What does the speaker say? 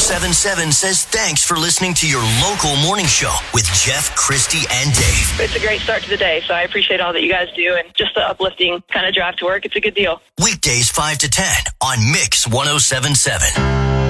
1077 says thanks for listening to your local morning show with Jeff, Christy, and Dave. It's a great start to the day, so I appreciate all that you guys do and just the uplifting kind of drive to work. It's a good deal. Weekdays 5 to 10 on Mix 1077.